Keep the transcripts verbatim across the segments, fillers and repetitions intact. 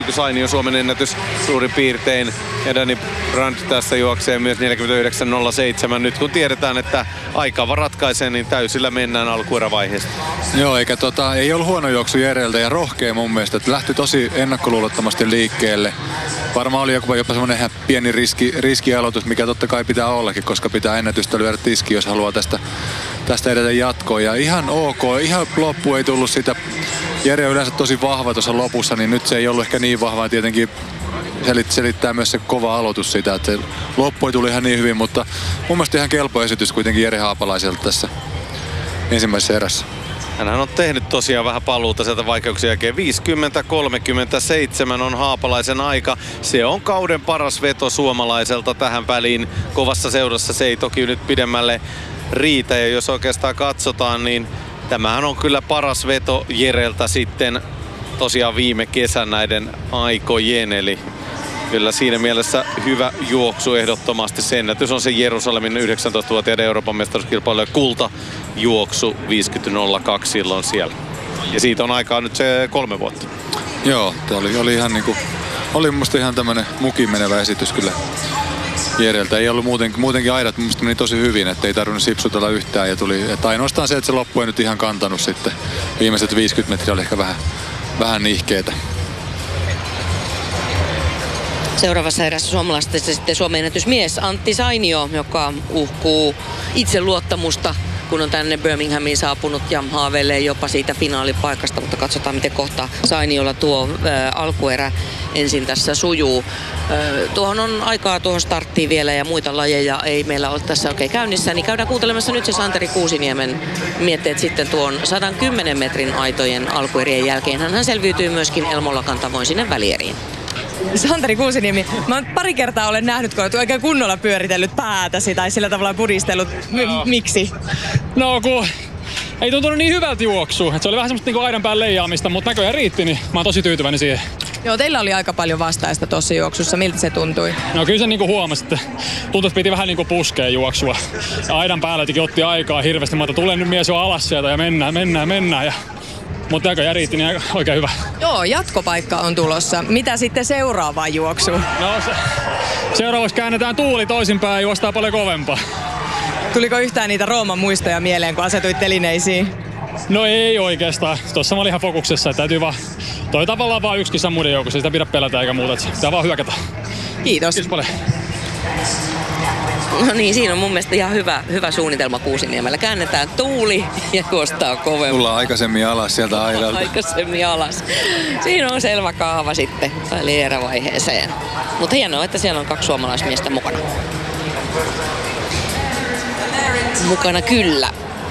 Sainio Suomen ennätys suurin piirtein. Ja Danny Brandt tässä juoksee myös neljäkymmentäyhdeksän nolla seitsemän. Nyt kun tiedetään, että aika ratkaisee, niin täysillä mennään alkuerävaiheesta. Joo, eikä tota, ei ollut huono juoksu Jereltä ja rohkea mun mielestä. Että lähti tosi ennakkoluulottomasti liikkeelle. Varmaan oli jopa, jopa semmoinen ihan pieni riski, riskialoitus, mikä totta kai pitää ollakin, koska pitää ennätystä lyödä tiskiin, jos haluaa tästä, tästä edetä jatkoon. Ja ihan ok, ihan loppu ei tullut sitä. Jere on yleensä tosi vahva tuossa lopussa, niin nyt se ei ollut ehkä niin vahvaa. Tietenkin selit, selittää myös se kova aloitus sitä, että se loppu ei tuli ihan niin hyvin, mutta mun mielestä ihan kelpo esitys kuitenkin Jere Haapalaiselta tässä ensimmäisessä erässä. Hänhän on tehnyt tosiaan vähän paluuta sieltä vaikeuksien jälkeen. viisikymmentä kolmekymmentäseitsemän on Haapalaisen aika. Se on kauden paras veto suomalaiselta tähän väliin. Kovassa seurassa se ei toki nyt pidemmälle riitä. Ja jos oikeastaan katsotaan, niin tämähän on kyllä paras veto Jereltä sitten tosiaan viime kesän näiden aikojen. Eli kyllä siinä mielessä hyvä juoksu ehdottomasti. Se ennätys on se Jerusalemin yhdeksäntoistavuotiaiden Euroopan mestaruuskilpailujen kultajuoksu viisikymmentä nolla kaksi silloin siellä. Ja siitä on aikaa nyt se kolme vuotta. Joo, tämä oli, oli ihan niinku, oli musta ihan tämmönen mukin menevä esitys kyllä Jereltä. Ei ollut muuten, muutenkin aidat musta meni tosi hyvin, että ei tarvinnut sipsutella yhtään ja tuli, että ainoastaan se, että se loppu ei nyt ihan kantanut sitten. Viimeiset viisikymmentä metriä oli ehkä vähän, vähän nihkeetä. Seuraavassa erässä suomalaisesta sitten Suomen ennätysmies Antti Sainio, joka uhkuu itseluottamusta, kun on tänne Birminghamiin saapunut ja haaveilee jopa siitä finaalipaikasta, mutta katsotaan miten kohta Sainiolla tuo ä, alkuerä ensin tässä sujuu. Ä, tuohon on aikaa tuohon starttiin vielä ja muita lajeja ei meillä ole tässä oikein käynnissä, niin käydään kuuntelemassa nyt se Santeri Kuusiniemen mietteet sitten tuon sata kymmenen metrin aitojen alkuerien jälkeen. Hän selviytyy myöskin Elmolakan tavoin sinne välieriin. Santeri Kuusiniemi, mä pari kertaa olen nähnyt, kun olet oikein kunnolla pyöritellyt päätäsi tai sillä tavalla puristellut. M- miksi? No kun ei tuntunut niin hyvältä juoksua. Se oli vähän semmoista niinku aidan pään leijaamista, mutta näköjään riitti, niin mä oon tosi tyytyväinen siihen. Joo, teillä oli aika paljon vastaista tuossa juoksussa. Miltä se tuntui? No kyllä se niinku huomasi, että tuntui, että piti vähän niinku puskea juoksua. Ja aidan päällä otti aikaa hirveästi, mutta tulen nyt mies jo alas sieltä ja mennään, mennään, mennään. Ja mutta näköjään riitti, niin oikein hyvä. Joo, jatkopaikka on tulossa. Mitä sitten seuraava juoksu? No se, seuraavaksi käännetään tuuli toisinpäin ja juostaa paljon kovempaa. Tuliko yhtään niitä Rooman muistoja mieleen, kun asetuit telineisiin? No ei oikeastaan. Tuossa mä olin ihan fokuksessa, että täytyy vaan, toi tavallaan vaan yksi kisa muiden joukossa, sitä pidä pelätä eikä muuta, että pitää vaan hyökätä. Kiitos. Kiitos paljon. No niin, siinä on mun mielestä ihan hyvä, hyvä suunnitelma Kuusiniemellä. Käännetään tuuli ja juostaa kovempaa. Tullaan aikaisemmin alas sieltä aidalta. Aikaisemmin alas. Siinä on selvä kaava sitten välierävaiheeseen. Mutta hienoa, että siellä on kaksi suomalaismiestä mukana. Mukana kyllä.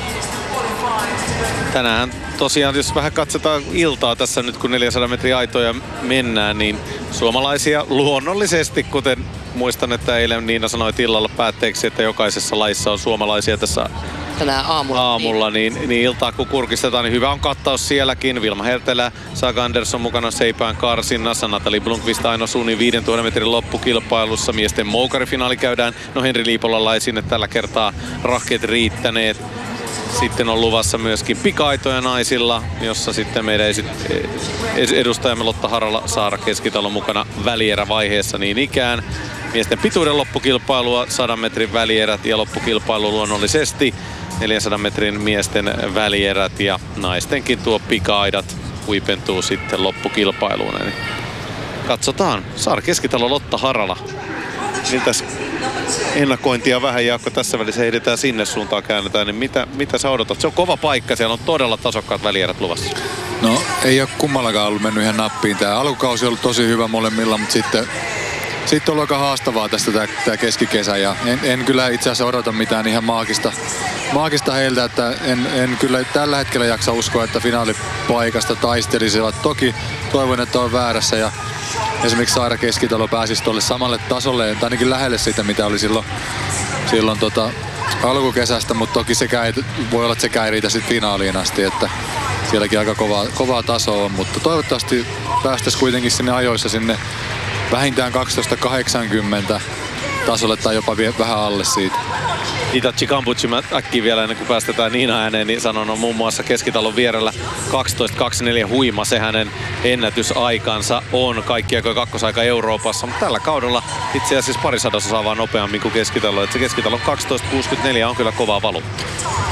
Tänään tosiaan, jos vähän katsotaan iltaa tässä nyt, kun neljäsataa metriä aitoja mennään, niin suomalaisia luonnollisesti, kuten muistan, että eilen Niina sanoi illalla päätteeksi, että jokaisessa lajissa on suomalaisia tässä tänään aamulla, aamulla niin, niin iltaa kun kurkistetaan, niin hyvä on kattaus sielläkin. Vilma Hertelä, Saga Andersson mukana seipään karsinnassa, Nathalie Blomqvist Aino Suunnin viisituhatta metrin loppukilpailussa. Miesten moukarifinaali käydään, no Henri Liipolalla ei sinne tällä kertaa rahkeet riittäneet. Sitten on luvassa myöskin pika-aitoja naisilla, jossa sitten meidän edustajamme Lotta Harala, Saara Keskitalo mukana välierävaiheessa niin ikään. Miesten pituuden loppukilpailua, sadan metrin välierät ja loppukilpailu luonnollisesti. neljänsadan metrin miesten välierät ja naistenkin tuo pika-aidat huipentuu sitten loppukilpailuun. Eli katsotaan. Saara Keskitalo, Lotta Harala. Miltäs ennakointia vähän, Jaakko, tässä välissä ehditään sinne suuntaan käännetään, niin mitä, mitä sä odotat? Se on kova paikka, siellä on todella tasokkaat välierät luvassa. No ei ole kummallakaan ollut mennyt ihan nappiin. Tää alkukausi on ollut tosi hyvä molemmilla, mutta sitten Sitten on ollut aika haastavaa tästä tää, tää keskikesä ja en, en kyllä itse asiassa odota mitään ihan maagista, maagista heiltä, että en, en kyllä tällä hetkellä jaksa uskoa, että finaalipaikasta taistelisivat. Toki toivon, että on väärässä ja esimerkiksi Saara Keskitalo pääsisi tuolle samalle tasolle, tai ainakin lähelle siitä, mitä oli silloin, silloin tota, alkukesästä, mutta toki sekä ei, voi olla, että sekään ei riitä sitten finaaliin asti, että sielläkin aika kovaa, kovaa tasoa on, mutta toivottavasti päästäisiin kuitenkin sinne ajoissa sinne vähintään kaksitoista kahdeksankymmentä tasolle tai jopa vähän alle siitä. Itachi Kampuchi, mä äkkiä vielä ennen kuin päästetään Niina ääneen, niin sanon on muun muassa keskitalon vierellä kaksitoista kaksikymmentäneljä huima. Se hänen ennätysaikansa on kaikkiakoin kakkosaika Euroopassa, mutta tällä kaudella itse asiassa pari sadasosaa vaan nopeammin kuin keskitalo. Et se keskitalon kaksitoista kuusikymmentäneljä on kyllä kovaa valuutta.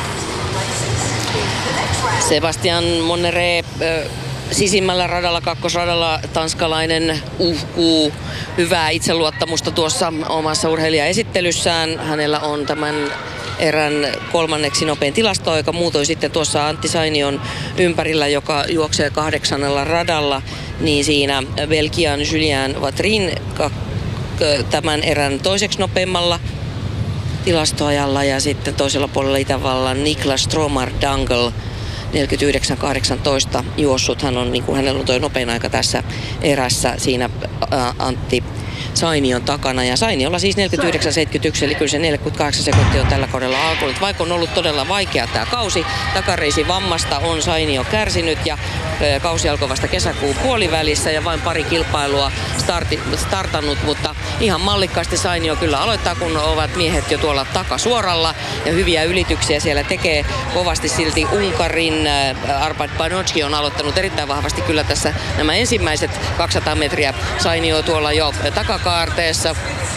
Sebastian Monneré sisimmällä radalla, kakkosradalla tanskalainen uhkuu hyvää itseluottamusta tuossa omassa urheilijaesittelyssään. Hänellä on tämän erän kolmanneksi nopein tilastoaika. Muutoin sitten tuossa Antti Sainion ympärillä, joka juoksee kahdeksannella radalla, niin siinä Belgian Julien Vatrin tämän erän toiseksi nopeimmalla tilastoajalla ja sitten toisella puolella Itävallan Niklas Stromar Dangel neljäkymmentäyhdeksän kahdeksantoista juossut. Hän on, niin kuin hänellä on tuo nopein aika tässä erässä siinä ää, Antti Sainion takana. Ja Sainiolla siis neljäkymmentäyhdeksän seitsemänkymmentäyksi, eli kyllä se neljäkymmentäkahdeksan sekuntia on tällä kaudella alkanut. Vaikka on ollut todella vaikea tämä kausi, takareisi vammasta on Sainio kärsinyt ja ää, kausi alkoi vasta kesäkuun puolivälissä ja vain pari kilpailua starti, startannut, mutta ihan mallikkaasti Sainio kyllä aloittaa, kun ovat miehet jo tuolla takasuoralla ja hyviä ylityksiä siellä tekee kovasti silti Unkarin. Ää, Arpad Banocki on aloittanut erittäin vahvasti kyllä tässä nämä ensimmäiset kaksisataa metriä. Sainio tuolla jo takakaarteessa.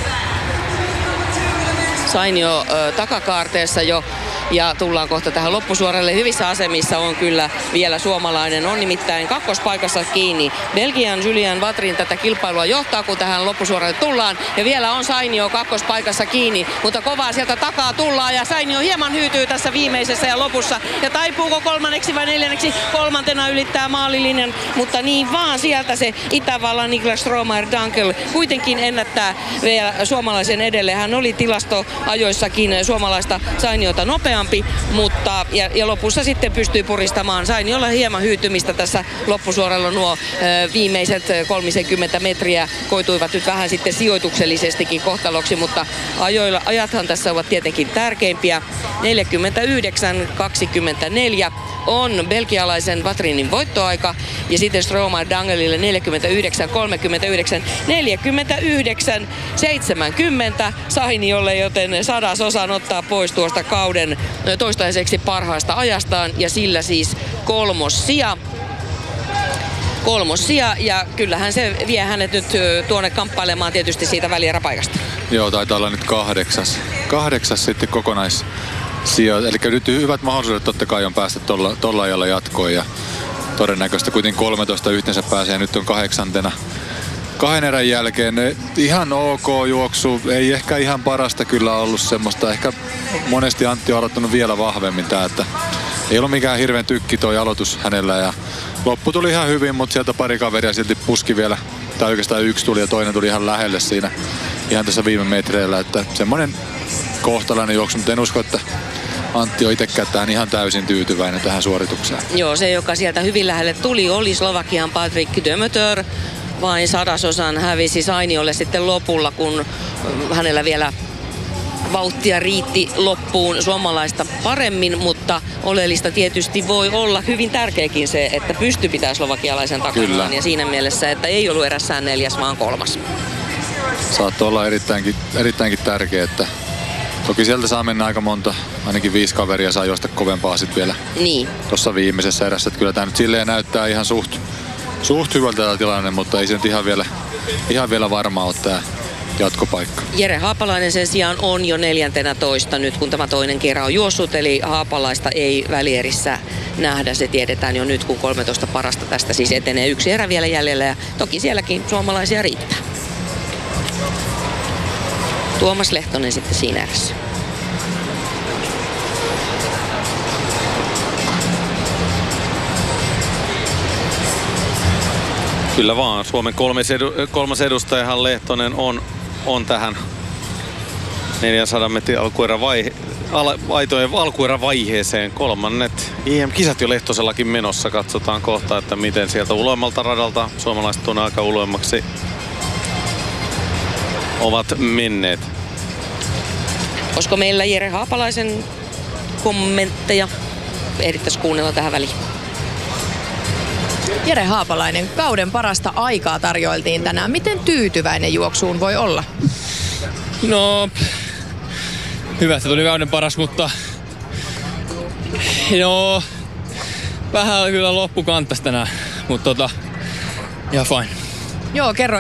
Sainio ö, takakaarteessa jo ja tullaan kohta tähän loppusuoralle. Hyvissä asemissa on kyllä vielä suomalainen. On nimittäin kakkospaikassa kiinni. Belgian Julien Vatrin tätä kilpailua johtaa, kun tähän loppusuoralle tullaan. Ja vielä on Sainio kakkospaikassa kiinni, mutta kovaa sieltä takaa tullaan. Ja Sainio hieman hyytyy tässä viimeisessä ja lopussa. Ja taipuuko kolmanneksi vai neljänneksi? Kolmantena ylittää maalilinjan, mutta niin vaan sieltä se Itävallan Niklas Stromar Dangel kuitenkin ennättää vielä suomalaisen edelle. Hän oli tilastoajoissakin suomalaista Sainiota nopeampi, mutta ja, ja lopussa sitten pystyy puristamaan. Sainiolla hieman hyytymistä tässä loppusuoralla. Nuo ö, viimeiset kolmekymmentä metriä koituivat nyt vähän sitten sijoituksellisestikin kohtaloksi, mutta ajoilla, ajathan tässä ovat tietenkin tärkeimpiä. neljäkymmentäyhdeksän kaksikymmentäneljä on belgialaisen Vatrinin voittoaika ja sitten Stromar Dangelille neljäkymmentäyhdeksän kolmekymmentäyhdeksän, neljäkymmentäyhdeksän seitsemänkymmentä Sainiolle, joten sadasosan ottaa pois tuosta kauden toistaiseksi parhaasta ajastaan ja sillä siis kolmossija. Kolmossija ja kyllähän se vie hänet nyt tuonne kamppailemaan tietysti siitä välieräpaikasta. Joo, taitaa olla nyt kahdeksas. Kahdeksas sitten kokonais. Sijo- Eli nyt hyvät mahdollisuudet totta kai on päästä tolla, tolla ajalla jatkoon ja todennäköisesti kuitenkin kolmetoista yhteensä pääsee, nyt on kahdeksantena kahden erän jälkeen. Ihan ok juoksu, ei ehkä ihan parasta kyllä ollut semmoista, ehkä monesti Antti on aloittanut vielä vahvemmin tää, että ei ollut mikään hirveän tykki toi aloitus hänellä ja loppu tuli ihan hyvin, mutta sieltä pari kaveria silti puski vielä, tai oikeastaan yksi tuli ja toinen tuli ihan lähelle siinä ihan tässä viime metreillä, että semmoinen kohtalainen juoksu, mutta en usko, että Antti on itsekään tähän ihan täysin tyytyväinen tähän suoritukseen. Joo, se joka sieltä hyvin lähelle tuli oli Slovakian Patrik Demeter. Vain sadasosan hävisi Sainiolle sitten lopulla, kun hänellä vielä vauhtia riitti loppuun suomalaista paremmin, mutta oleellista tietysti voi olla hyvin tärkeäkin se, että pysty pitää slovakialaisen takanaan ja siinä mielessä, että ei ollut erässään neljäs, vaan kolmas. Saattoi olla erittäinkin, erittäinkin tärkeä, että toki sieltä saa mennä aika monta, ainakin viisi kaveria saa juosta kovempaa sitten vielä niin. Tuossa viimeisessä erässä. Että kyllä tämä nyt silleen näyttää ihan suht, suht hyvältä tämä tilanne, mutta ei se nyt ihan vielä, ihan vielä varma ole tämä jatkopaikka. Jere Haapalainen sen sijaan on jo neljäntenä toista nyt, kun tämä toinen kerran on juossut, eli Haapalaista ei välierissä nähdä. Se tiedetään jo nyt, kun kolmetoista parasta tästä siis etenee. Yksi erä vielä jäljellä ja toki sielläkin suomalaisia riittää. Tuomas Lehtonen sitten siinä erässä. Kyllä vaan. Suomen kolmas, edu, kolmas edustajahan Lehtonen on, on tähän neljänsadan metrin alkuerävaihe, al, aitojen alkuerävaiheeseen. Kolmannet I M-kisat jo Lehtosellakin menossa. Katsotaan kohta, että miten sieltä uloimmalta radalta suomalaiset tuonne aika uloimmaksi ovat menneet. Olisiko meillä Jere Haapalaisen kommentteja? Ehdittäisiin kuunnella tähän väliin. Jere Haapalainen, kauden parasta aikaa tarjoiltiin tänään. Miten tyytyväinen juoksuun voi olla? No, hyvä, että tuli kauden paras, mutta no, vähän kyllä loppukantas tänään, mutta tota, ihan fine. Joo, kerro